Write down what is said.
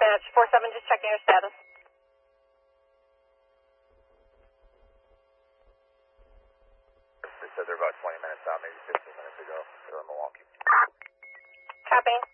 dispatch. 47, just checking your status. They said they're about 20 minutes out, maybe 15 minutes ago. They're in Milwaukee. Copy.